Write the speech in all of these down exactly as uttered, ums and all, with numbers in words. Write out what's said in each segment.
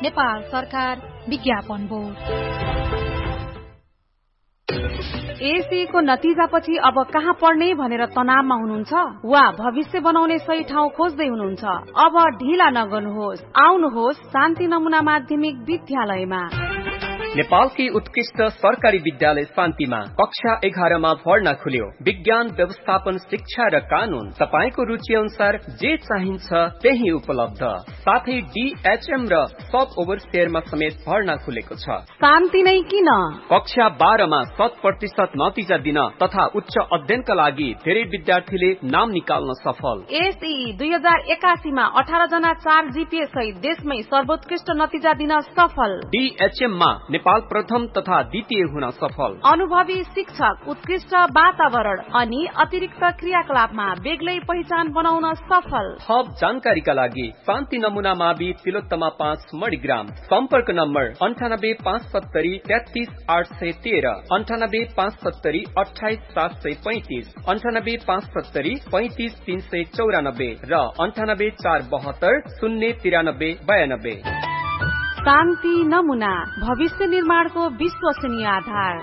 नेपाल सरकार विज्ञापन बोर्ड। एसईको नतिजापछि अब कहाँ पढ्ने भनेर तनावमा हुनुहुन्छ वा भविष्य बनाउने सही ठाउँ खोज्दै हुनुहुन्छ? अब ढिला नगर्नुहोस्, आउनुहोस् शान्ति नमुना माध्यमिक विद्यालयमा। नेपालकी उत्कृष्ट सरकारी विद्यालय शान्तिमा कक्षा एघारमा भर्ना खुल्यो। विज्ञान, व्यवस्थापन, शिक्षा र कानून तपाईको रुचि अनुसार जे चाहिन्छ त्यही उपलब्ध। साथै डीएचएम र सब ओभरसियरमा समेत भर्ना खुलेको छ। शान्ति नै किन? कक्षा बाह्रमा शत प्रतिशत नतिजा दिन तथा उच्च अध्ययनका लागि धेरै विद्यार्थीले नाम निकाल्न सफल। एसई दुई हजार एकासीमा अठार जना चार जीपीए सहित देशमै सर्वोत्कृष्ट नतिजा दिन सफल। डीएचएममा नेपाल प्रथम तथा द्वितीय हुन सफल। अनुभवी शिक्षक, उत्कृष्ट वातावरण अनि अतिरिक्त क्रियाकलापमा बेग्लै पहिचान बनाउन सफल। थप जानकारीका लागि शान्ति नमुना मावि तिलोत्तमा पाँच मणिग्राम। सम्पर्क नम्बर अन्ठानब्बे पाँच सत्तरी तेत्तीस आठ सय तेह्र, अन्ठानब्बे पाँच सत्तरी अठाइस सात सय पैंतिस, अन्ठानब्बे पाँच सत्तरी पैंतिस तीन सय चौरानब्बे र अन्ठानब्बे चार बहत्तर शून्य तिरानब्बे बयानब्बे। शान्ति नमुना, भविष्य निर्माणको विश्वसनीय आधार।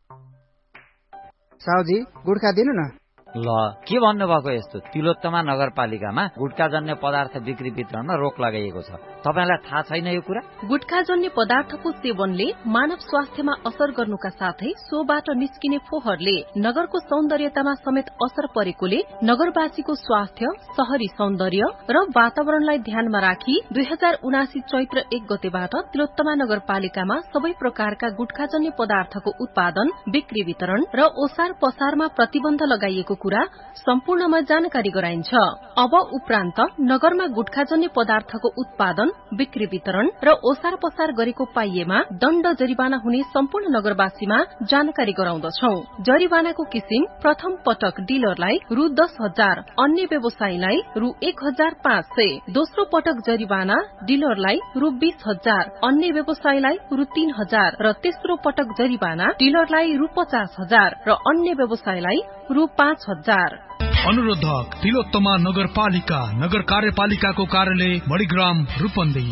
साउजी गुड्का दिनु न। ल के भन्नुभएको? यस्तो तिलोत्तमा नगरपालिकामा गुटखाजन्य पदार्थ बिक्री वितरणमा रोक लगाइएको छ। तपाईलाई थाहा छैन यो कुरा? गुटखाजन्य पदार्थको सेवनले मानव स्वास्थ्यमा असर गर्नुका साथै सोबाट निस्किने फोहोरले नगरको सौन्दर्यतामा समेत असर परेकोले नगरवासीको स्वास्थ्य, शहरी सौन्दर्य र वातावरणलाई ध्यानमा राखी दुई हजार उनासी चैत्र एक गतेबाट तिलोत्तमा नगरपालिकामा सबै प्रकारका गुटखाजन्य पदार्थको उत्पादन, बिक्री वितरण र ओसार पसारमा प्रतिबन्ध लगाइएको कुरा सम्पूर्णमा जानकारी गराइन्छ। अब उपरान्त नगरमा गुटखाजन्य पदार्थको उत्पादन, बिक्री वितरण र ओसार पसार गरेको पाइएमा दण्ड जरिवाना हुने सम्पूर्ण नगरवासीमा जानकारी गराउँदछौ। जरिवानाको किसिम प्रथम पटक डिलरलाई रु दस हजार, अन्य व्यवसायीलाई रु एक हजार पाँच सय, दोस्रो पटक जरिवाना डिलरलाई रु बीस हजार, अन्य व्यवसायीलाई रु तीन हजार र तेस्रो पटक जरिवाना डिलरलाई रु पचास हजार र अन्य व्यवसायीलाई रु पाँच हजार। अनुरोधक तिलोत्तमा नगरपालिका, नगर कार्यपालिकाको कार्यालय मणिग्राम रूपन्देही।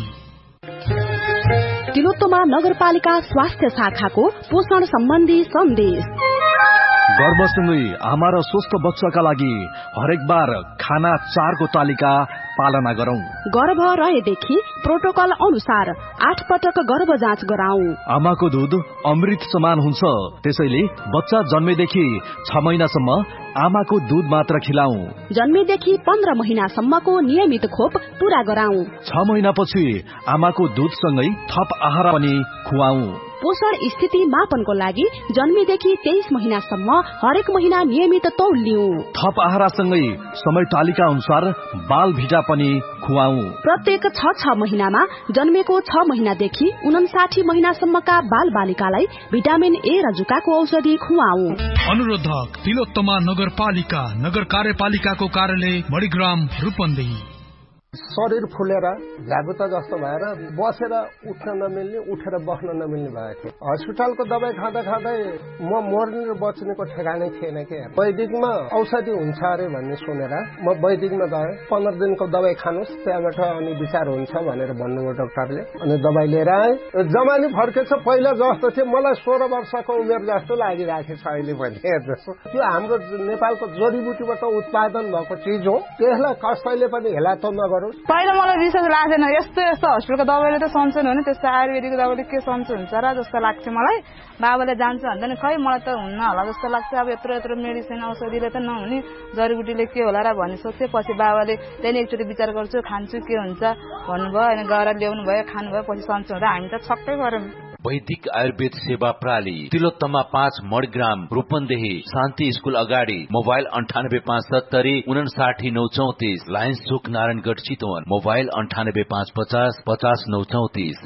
तिलोत्तमा नगरपालिका स्वास्थ्य शाखाको पोषण सम्बन्धी सन्देश। गर्भसँगै आमा र स्वस्थ बच्चाका लागि हरेक बार खाना चारको तालिका पालना गरौं। गर्भ रहेदेखि प्रोटोकल अनुसार आठ पटक गर्भ जाँच गराऊ। आमाको दूध अमृत समान हुन्छ, त्यसैले बच्चा जन्मेदेखि छ महिनासम्म आमाको दूध मात्र खिलाऊ। जन्मेदेखि पन्ध्र महिनासम्मको नियमित खोप पूरा गराऊ। छ महिनापछि आमाको दूधसँगै थप आहार पनि खुवाऊ। पोषण स्थिति मापनको लागि जन्मेदेखि तेइस महिनासम्म हरेक महिना नियमित तौल लिऊ। थप आहारसँगै समय तालिका अनुसार बाल भिटा पनि खुवाऊ। प्रत्येक छ छ महिनामा जन्मेको छ महिनादेखि उनासाठी महिनासम्मका बाल बालिकालाई भिटामिन ए र जुकाको औषधि खुवाऊ। अनुरोधक तिलोत्तमा नगरपालिका, नगर कार्यपालिकाको कार्यालय मणिग्राम रूपन्देही। शरीर फुलेर झ्यागुता जस्तो भएर बसेर उठ्न नमिल्ने, उठेर बस्न नमिल्ने भएको थियो। हस्पिटलको दबाई खाँदा खाँदै म मर्ने र बच्नेको ठेगानै थिएन के। वैदिकमा औषधि हुन्छ अरे भन्ने सुनेर म वैदिकमा गएँ। पन्ध्र दिनको दबाई खानुहोस्, त्यहाँबाट अनि विचार हुन्छ भनेर भन्नुभयो डाक्टरले। अनि दबाई लिएर आएँ। जमानी फर्केछ, पहिला जस्तो थियो मलाई सोह्र वर्षको उमेर जस्तो लागिराखेको छ अहिले पनि। त्यो हाम्रो नेपालको जडीबुटीबाट उत्पादन भएको चिज हो, त्यसलाई कसैले पनि हेला त नगर्नु। पहिला मलाई विश्वास लाग्दैन, यस्तो यस्तो हस्पिटलको दबाईले त सन्चो हुने, त्यस्तो आयुर्वेदिकको दबाईले के सन्चो हुन्छ र जस्तो लाग्थ्यो मलाई। बाबाले जान्छ भन्दा नि खै मलाई त हुन्न होला जस्तो लाग्छ। अब यत्रो यत्रो मेडिसिन औषधिले त नहुने, जडीबुटीले के होला र भन्ने सोचे। पछि बाबाले त्यहाँदेखि एकचोटि विचार गर्छु, खान्छु के हुन्छ भन्नुभयो। अनि गएर ल्याउनु भयो, खानुभयो, पछि सन्चो हुँदा हामी त छक्कै गऱ्यौँ। वैदिक आयुर्वेद सेवा प्रणाली तिलोत्तमा पाँच मणिग्राम रूपन्देही, शान्ति स्कूल अगाडि। मोबाइल अन्ठानब्बे पाँच सत्तरी उनासाठी नौ चौतिस, लायन्स चोक नारायणगढ चितवन। मोबाइल अन्ठानब्बे पाँच पचास पचास नौ चौतिस।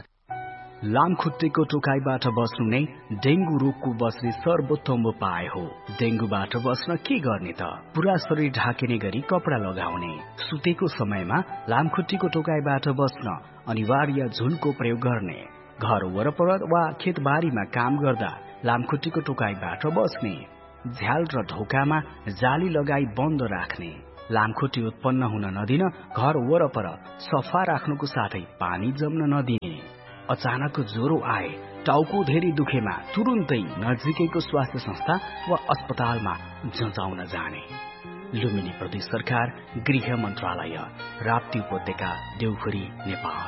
लामखुट्टेको टोकाइबाट बस्नु नै डेंगू रोगको बस्ने सर्वोत्तम उपाय हो। डेंगूबाट बस्न के गर्ने त? पूरा शरीर ढाकिने गरी कपडा लगाउने। सुतेको समयमा लामखुट्टेको टोकाइबाट बस्न अनिवार्य झुलको प्रयोग गर्ने। घर वरपर वा खेतबारीमा काम गर्दा लामखुट्टेको टोकाइबाट बस्ने। झ्याल र ढोकामा जाली लगाई बन्द राख्ने। लामखुट्टे उत्पन्न हुन नदिन घर वरपर सफा राख्नुको साथै पानी जम्न नदिने। अचानक ज्वरो आए, टाउको धेरै दुखेमा तुरुन्तै नजिकैको स्वास्थ्य संस्था वा अस्पतालमा जँचाउन जाने। लुम्बिनी प्रदेश सरकार, गृह मन्त्रालय, राप्ती उपत्यका, देउखुरी, नेपाल।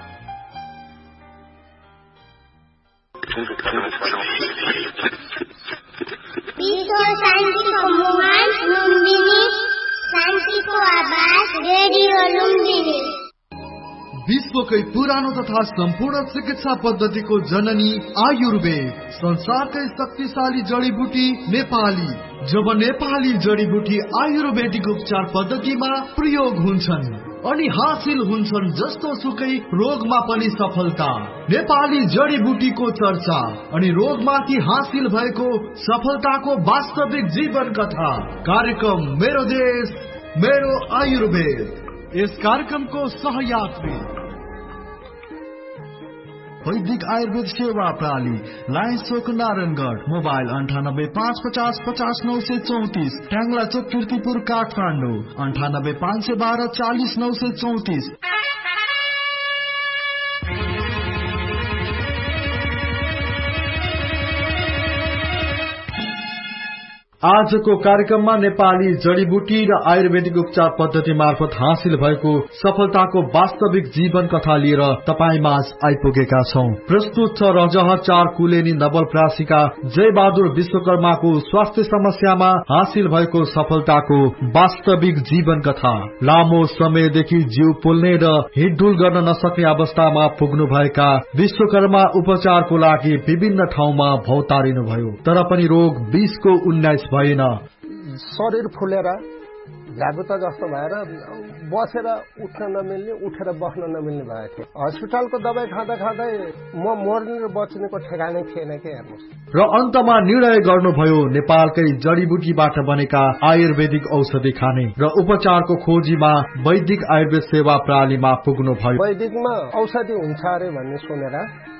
शान्तिको मुहान लुम्बिनी, शान्तिको आवाज रेडियो लुम्बिनी। विश्वकै पुरानो तथा सम्पूर्ण चिकित्सा पद्धतिको जननी आयुर्वेद, संसारकै शक्तिशाली जडीबुटी नेपाली। जब नेपाली जडीबुटी आयुर्वेदिक उपचार पद्धतिमा प्रयोग हुन्छन् अनि हासिल हुन्छन् जस्तो सुकै रोगमा पनि सफलता। नेपाली जडीबुटीको चर्चा अनि रोगमाथि हासिल भएको सफलताको वास्तविक जीवन कथा। कार्यक्रम मेरो देश मेरो आयुर्वेद। यस कार्यक्रमको सहयात्री वैदिक आयुर्वेद सेवा प्रणाली, लायन्स चोक नारायणगढ़। मोबाइल अंठानब्बे पाँच पचास पचास नौ सौ चौतीस। ट्याङ्ला चोक कीर्तिपुर काठमाडौँ अंठानब्बे पाँच सौ बारह चालीस नौ सौ चौतीस। आजको कार्यक्रममा नेपाली जडीबुटी र आयुर्वेदिक उपचार पद्धति मार्फत हासिल भएको सफलताको वास्तविक जीवन कथा लिएर तपाईमाझ आइपुगेका छौं। प्रस्तुत छ रजह चार कुलेनी नवलप्रासीका जय बहादुर विश्वकर्माको स्वास्थ्य समस्यामा हासिल भएको सफलताको वास्तविक जीवन कथा। लामो समयदेखि जिउ पोल्ने र हिँडडुल गर्न नसक्ने अवस्थामा पुग्नु भएका विश्वकर्मा उपचारको लागि विभिन्न ठाउँमा भौतारिनु भयो, तर पनि रोग बीसको उन्नाइस भएन। शरीर फुलेर झ्यागुता जस्तो भएर बसेर उठ्न नमिल्ने, उठेर बस्न नमिल्ने भएको थियो। हस्पिटलको दबाई खाँदा खाँदै म मर्ने र बच्नेको ठेगानै थिएन के हेर्नुहोस्। र अन्तमा निर्णय गर्नुभयो नेपालकै जडीबुटीबाट बनेका आयुर्वेदिक औषधि खाने र उपचारको खोजीमा वैदिक आयुर्वेद सेवा प्रणालीमा पुग्नु भयो। वैदिकमा औषधि हुन्छ अरे भन्ने सुनेर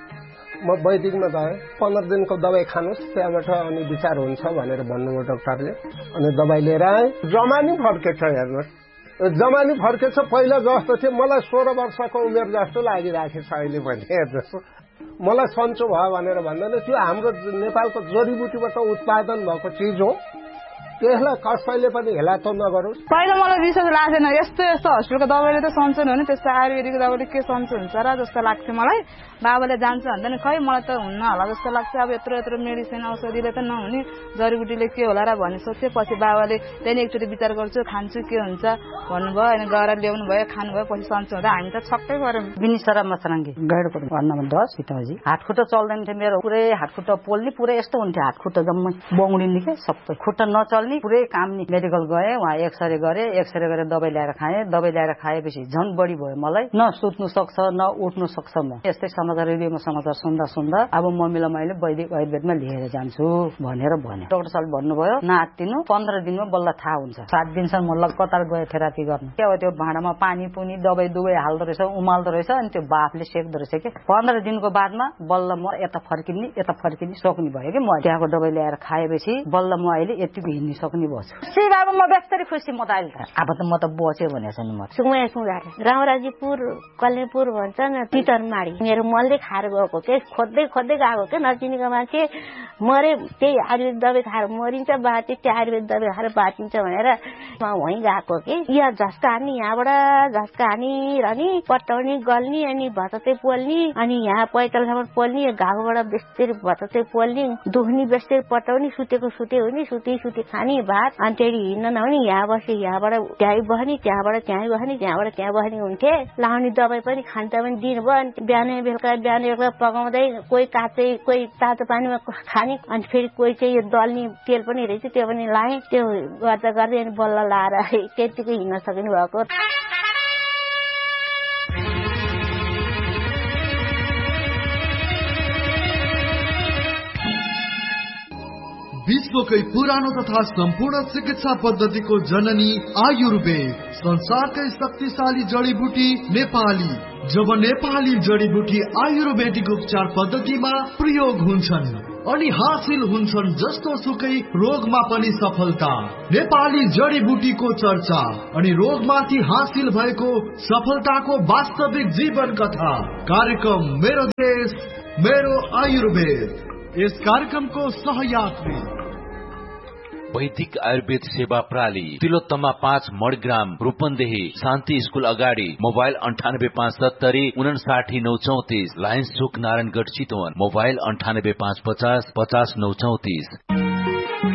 म वैदिकमा गएँ। पन्ध्र दिनको दबाई खानुहोस्, त्यहाँबाट अनि विचार हुन्छ भनेर भन्नुभयो डाक्टरले। अनि दबाई लिएर आएँ। जमानी फर्केछ हेर्नुहोस्, जमानी फर्केछ। पहिला जस्तो थियो मलाई सोह्र वर्षको उमेर जस्तो लागिराखेछ अहिले पनि हेर्नुहोस्। मलाई सन्चो भयो भनेर भन्दैन, त्यो हाम्रो नेपालको जडीबुटीबाट उत्पादन भएको चिज हो। त्यसलाई कसैले पनि हेला त नगरोस्। पहिला मलाई विश्वास लाग्दैन, यस्तो यस्तो हस्पिटलको दबाईले त सन्चो हुने, त्यस्तो आयुर्वेदिकको दबाईले के सन्चो हुन्छ र जस्तो लाग्थ्यो मलाई। बाबाले जान्छ भन्दैन, खै मलाई त हुन्न होला जस्तो लाग्छ। अब यत्रो यत्रो मेडिसिन औषधिले त नहुने, जडीबुटीले के होला र भन्ने सोध्थेँ। पछि बाबाले त्यहाँदेखि एकचोटि विचार गर्छु, खान्छु के हुन्छ भन्नुभयो। अनि गएर ल्याउनु भयो, खानुभयो, पछि सन्चो हुँदा हामी त छक्कै गऱ्यौँ। बिनिसरा मसरङ्गी गैडको भन्नमा दस सीताजी हातखुट्टा चल्दैन थियो मेरो, पुरै हातखुट्टा पोल्ने पुरै यस्तो हुन्थ्यो, हातखुट्टा जम्मै बौडिने के सबै, खुट्टा नचल्ने पुरै काम नि। मेडिकल गएँ, वहाँ एक्सरे गरेँ, एक्सरे गरेर दबाई ल्याएर खाएँ। दबाई ल्याएर खाएपछि झन् बढी भयो मलाई, न सुत्नु सक्छ न उठ्नु सक्छ। म यस्तै समाचार रेडियोमा समाचार सुन्दा सुन्दा अब मम्मीलाई मैले वैदिक आयुर्वेदमा लिएर जान्छु भनेर भने। डाक्टर साहब भन्नुभयो नआत्तिनु, पन्ध्र दिनमा बल्ल थाहा हुन्छ। सात दिनसम्म म लगातार गएँ थेरापी गर्न। के हो त्यो भाँडामा पानी पुनी दबाई दुबाई हाल्दो रहेछ, उमाल्दो रहेछ, अनि त्यो बाफले सेक्दो रहेछ के। पन्ध्र दिनको बादमा बल्ल म यता फर्किने यता फर्किने सक्ने भयो कि। म त्यहाँको दबाई ल्याएर खाएपछि बल्ल म अहिले यतिको हिँड्न सक्ने भयो। सी बाबा म बेस्तरी खुसी, म त अहिले त अब त म त बच्यो भनेछ नि। म सुङे सुङार राउराजीपुर कलेपुर भन्छ न, तितरमाडी मेरो मनले खाएर गएको के, खोज्दै खोज्दै गएको के। नचिनेको मान्छे मरे, त्यही आयुर्वेद दबाई खाएर मरिन्छ, बाँचे त्यो आयुर्वेद दबाई खाएर बाँचिन्छ भनेर म वहीँ गएको कि। यहाँ झस्का हानी, यहाँबाट झस्का हानी रहने, पटाउने गल्ने, अनि भतते पोल्ने, अनि यहाँ पैतालसम्म पोल्ने, घाउबाट बेस्तरी भतते पोल्ने, दुख्ने बेस्तरी पटाउने, सुतेको सुते हुने, सुते सुते खाने भात। अनि त्यही हिँड्न नहुने, यहाँ बसे यहाँबाट त्यहीँ बस्ने, त्यहाँबाट त्यहीँ बस्ने, त्यहाँबाट त्यहाँ बस्ने हुन्थे। लाउने दबाई पनि खान्छ पनि दिनुभयो। अनि बिहान बेलुका बिहान बेलुका पकाउँदै कोही काँचै कोही तातो पानीमा खाने, अनि फेरि कोही चाहिँ यो दल्ने तेल पनि रहेछ त्यो पनि लाएँ। त्यो गर्दा गर्दै अनि बल्ल लाएर त्यतिकै हिँड्न सक्नु भएको। विश्वकै पुरानो तथा सम्पूर्ण चिकित्सा पद्धतिको जननी आयुर्वेद, संसारकै शक्तिशाली जडीबुटी नेपाली। जब नेपाली जडीबुटी आयुर्वेदिक उपचार पद्धतिमा प्रयोग हुन्छन् अनि हासिल हुन्छन् जस्तो सुकै रोगमा पनि सफलता। नेपाली जडीबुटीको चर्चा अनि रोगमाथि हासिल भएको सफलताको वास्तविक जीवन कथा। कार्यक्रम मेरो देश मेरो आयुर्वेद। यस कार्यक्रमको सहयात्री वैदिक आयुर्वेद सेवा प्रणाली, तिलोत्तमा पाँच मणिग्राम, रूपन्देही, शान्ति स्कूल अगाडि। मोबाइल अन्ठानब्बे पाँच सत्तरी उनासाठी नौ चौतिस, लायन्स चोक नारायणगढ चितवन। मोबाइल अन्ठानब्बे पाँच पचास पचास नौ चौतिस।